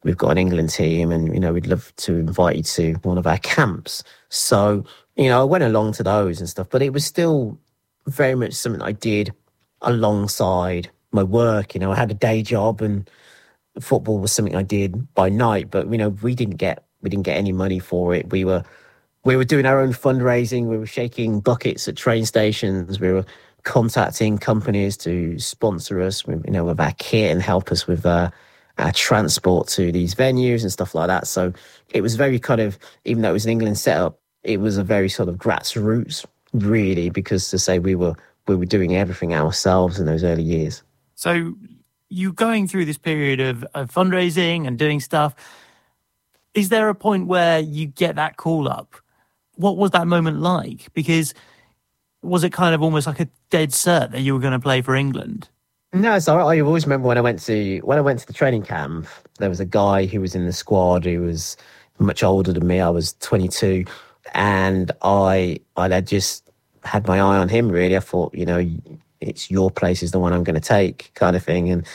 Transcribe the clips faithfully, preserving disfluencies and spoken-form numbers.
we've got an England team and, you know, we'd love to invite you to one of our camps. So, you know, I went along to those and stuff, but it was still very much something I did alongside my work. You know, I had a day job and football was something I did by night, but, you know, we didn't get, we didn't get any money for it. We were, we were doing our own fundraising. We were shaking buckets at train stations. We were contacting companies to sponsor us, with, you know, with our kit and help us with uh, our transport to these venues and stuff like that. So it was very kind of, even though it was an England setup, it was a very sort of grassroots, really, because to say we were we were doing everything ourselves in those early years. So you going through this period of, of fundraising and doing stuff, is there a point where you get that call up? What was that moment like? Because was it kind of almost like a dead cert that you were going to play for England? No, so I always remember when I went to when I went to the training camp, there was a guy who was in the squad who was much older than me. I was twenty-two, and I I had just had my eye on him, really. I thought, you know, it's your place is the one I'm going to take, kind of thing. And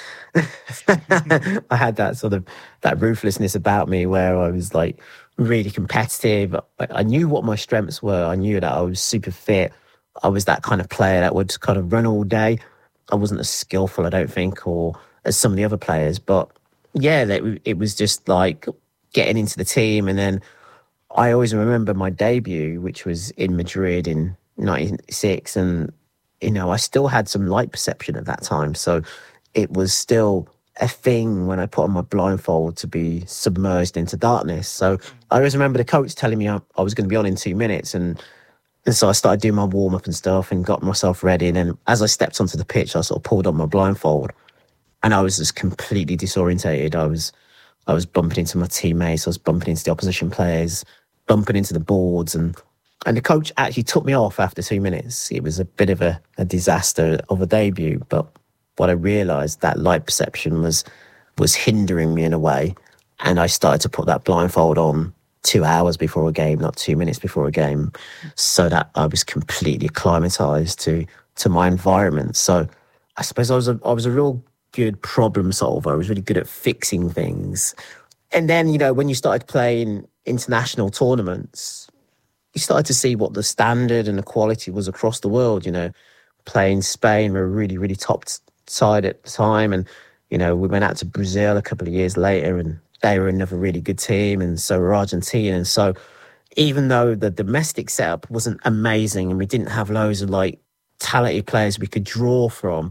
I had that sort of that ruthlessness about me where I was like really competitive. I, I knew what my strengths were. I knew that I was super fit. I was that kind of player that would kind of run all day. I wasn't as skillful, I don't think, or as some of the other players. But yeah, it, it was just like getting into the team. And then I always remember my debut, which was in Madrid in nineteen ninety-six. And, you know, I still had some light perception at that time. So it was still a thing when I put on my blindfold to be submerged into darkness. So I always remember the coach telling me I, I was going to be on in two minutes. And And so I started doing my warm-up and stuff and got myself ready. And then as I stepped onto the pitch, I sort of pulled on my blindfold and I was just completely disorientated. I was I was bumping into my teammates. I was bumping into the opposition players, bumping into the boards. And, and the coach actually took me off after two minutes. It was a bit of a, a disaster of a debut. But what I realised, that light perception was was hindering me in a way. And I started to put that blindfold on two hours before a game, not two minutes before a game, so that I was completely acclimatized to to my environment. So I suppose I was a, I was a real good problem solver. I was really good at fixing things. And then, you know, when you started playing international tournaments, you started to see what the standard and the quality was across the world. You know, playing Spain were a really, really top side at the time. And, you know, we went out to Brazil a couple of years later and they were another really good team, and so were Argentina. And so even though the domestic setup wasn't amazing and we didn't have loads of like talented players we could draw from,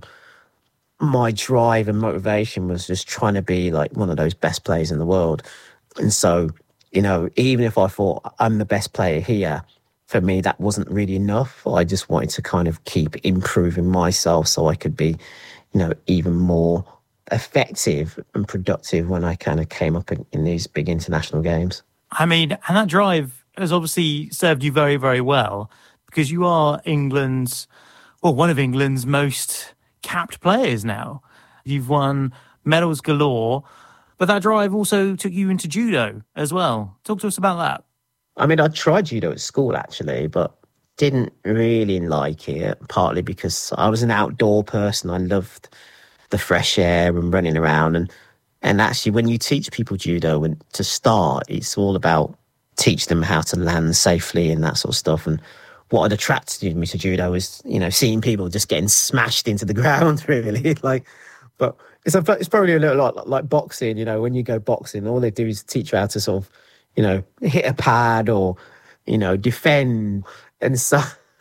my drive and motivation was just trying to be like one of those best players in the world. And so, you know, even if I thought I'm the best player here, for me, that wasn't really enough. I just wanted to kind of keep improving myself so I could be, you know, even more effective and productive when I kind of came up in, in these big international games. I mean, and that drive has obviously served you very, very well because you are England's, well, one of England's most capped players now. You've won medals galore, but that drive also took you into judo as well. Talk to us about that. I mean, I tried judo at school actually, but didn't really like it, partly because I was an outdoor person. I loved the fresh air and running around. And and actually, when you teach people judo, and to start, it's all about teach them how to land safely and that sort of stuff. And what had attracted me to judo was, you know, seeing people just getting smashed into the ground, really. Like, but it's a, it's probably a little lot like, like boxing. You know, when you go boxing, all they do is teach you how to sort of, you know, hit a pad or, you know, defend. And so,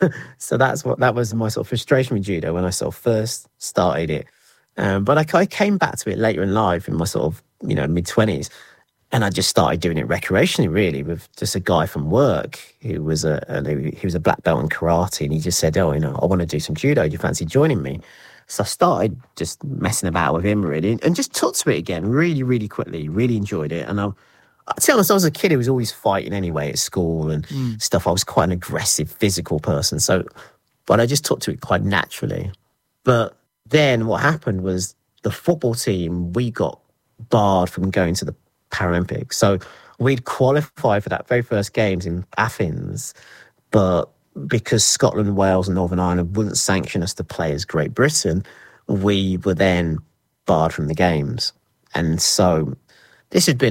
so that's what that was my sort of frustration with judo when I sort of first started it. Um, but I, I came back to it later in life in my sort of, you know, mid-twenties. And I just started doing it recreationally, really, with just a guy from work who was a, a he was a black belt in karate. And he just said, oh, you know, I want to do some judo. Do you fancy joining me? So I started just messing about with him, really, and just took to it again really, really quickly, really enjoyed it. And I, to be honest, I was a kid who was always fighting anyway at school and mm. stuff. I was quite an aggressive, physical person. So, but I just took to it quite naturally. But then what happened was the football team, we got barred from going to the Paralympics. So we'd qualified for that very first games in Athens, but because Scotland, Wales and Northern Ireland wouldn't sanction us to play as Great Britain, we were then barred from the games. And so this had been